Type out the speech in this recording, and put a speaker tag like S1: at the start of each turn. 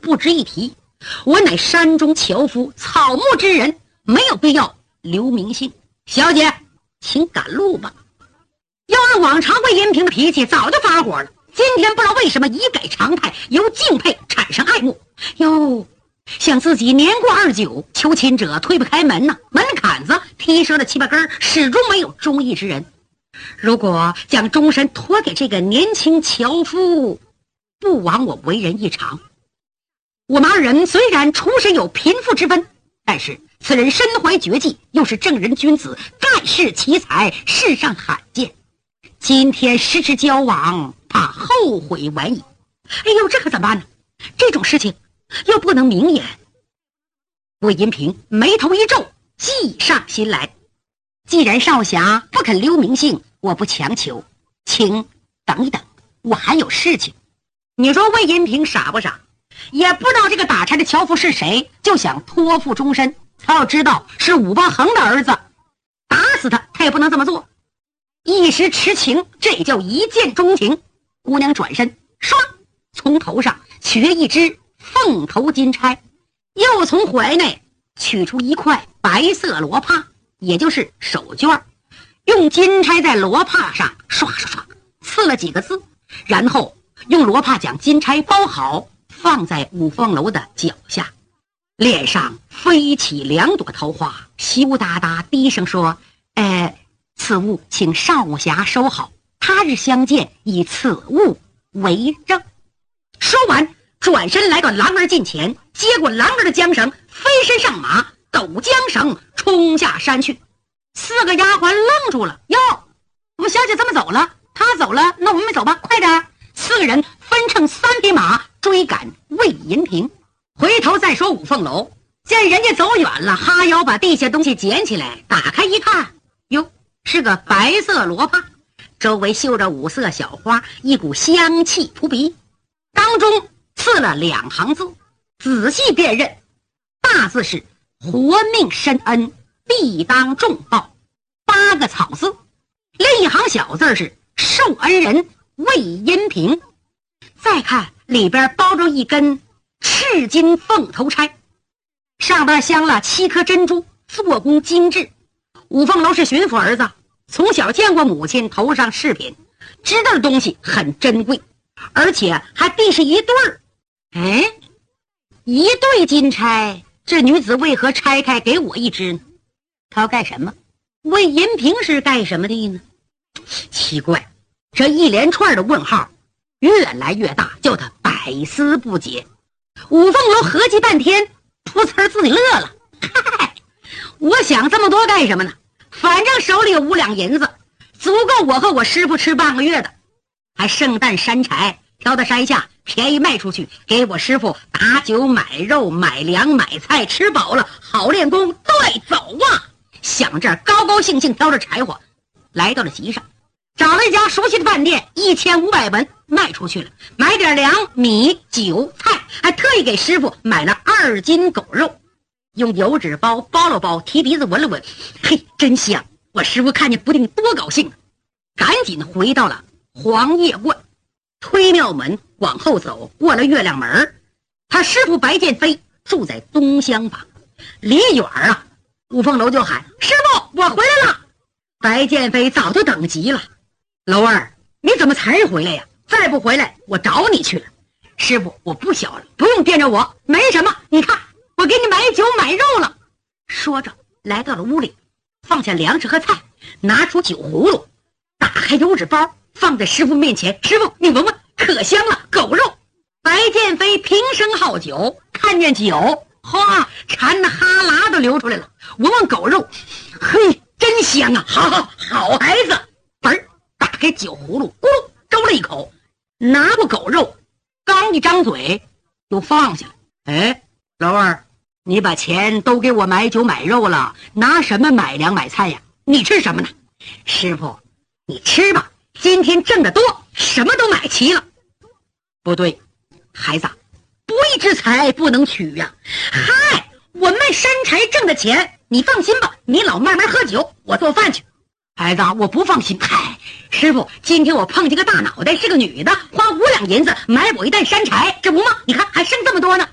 S1: 不值一提。我乃山中樵夫，草木之人，没有必要留名姓。小姐，请赶路吧。要按往常魏银平的脾气，早就发火了。今天不知道为什么一改常态，由敬佩产生爱慕。哟，想自己年过29，求亲者推不开门呐，门槛子踢折了7、8根，始终没有中意之人。如果将终身托给这个年轻樵夫，不枉我为人一场。我们二人虽然出身有贫富之分，但是此人身怀绝技，又是正人君子，盖世奇才，世上罕见。今天失之交往，怕后悔晚矣。哎呦，这可怎么办呢？这种事情又不能明言。魏银平眉头一皱，计上心来。既然少侠不肯留名姓，我不强求，请等一等，我还有事情。你说魏银平傻不傻？也不知道这个打柴的樵夫是谁，就想托付终身。他要知道是武邦衡的儿子，打死他也不能这么做。一时痴情，这也叫一见钟情。姑娘转身，唰，从头上取了一只凤头金钗，又从怀内取出一块白色罗帕，也就是手绢，用金钗在罗帕上刷刷刷刺了几个字，然后用罗帕将金钗包好，放在五凤楼的脚下。脸上飞起2朵桃花，羞答答低声说：此物请少侠收好，他日相见，以此物为证。说完，转身来到狼儿近前，接过狼儿的缰绳，飞身上马，抖缰绳冲下山去。4个丫鬟愣住了，哟，我们小姐这么走了？她走了，那我们走吧，快点！4个人分乘3匹马追赶魏银平。回头再说五凤楼，见人家走远了，哈腰把地下东西捡起来，打开一看，哟，是个白色罗帕，周围绣着5色小花，一股香气扑鼻，当中刺了2行字，仔细辨认，大字是活命深恩，必当重报，8个草字，另一行小字是受恩人魏银平。再看里边包着一根赤金凤头钗，上边镶了7颗珍珠，做工精致。五凤楼是巡抚儿子，从小见过母亲头上饰品，知道的东西很珍贵，而且还必是一对儿。一对金钗，这女子为何拆开给我一只呢？她要干什么？魏银平是干什么的呢？奇怪，这一连串的问号越来越大，叫他百思不解。五凤楼合计半天，噗呲自己乐了。嗨，我想这么多干什么呢？反正手里有5两银子，足够我和我师傅吃半个月的，还剩担山柴，挑到山下便宜卖出去，给我师傅打酒买肉买粮买菜，吃饱了好练功。对，走啊！想这儿高高兴兴挑着柴火来到了集上，找了一家熟悉的饭店，1500文卖出去了，买点粮米酒菜，还特意给师傅买了2斤狗肉，用油纸包包了包，提鼻子闻了闻，嘿，真香！我师傅看见不定多高兴啊！赶紧回到了黄叶观，推庙门往后走，过了月亮门，他师傅白剑飞住在东厢房，离远啊，五凤楼就喊：师傅，我回来了！白剑飞早就等急了，楼儿，你怎么才回来呀？再不回来，我找你去了。师傅，我不小了，不用惦着我，没什么，你看我给你买酒买肉了。说着来到了屋里，放下粮食和菜，拿出酒葫芦，打开油纸包，放在师傅面前。师傅，你闻闻，可香了，狗肉。白剑飞平生好酒，看见酒，馋的哈喇都流出来了。闻闻狗肉，嘿，真香啊！好孩子。打开酒葫芦，咕噜周了一口，拿过狗肉，刚一张嘴又放下了。老二，你把钱都给我买酒买肉了，拿什么买粮买菜呀？你吃什么呢？师傅，你吃吧，今天挣得多，什么都买齐了。不对，孩子，不义之财不能取呀。嗨，我卖山柴挣的钱，你放心吧，你老慢慢喝酒，我做饭去。孩子，我不放心。嗨，师傅，今天我碰见个大脑袋，是个女的，花5两银子买我一担山柴，这不吗？你看还剩这么多呢。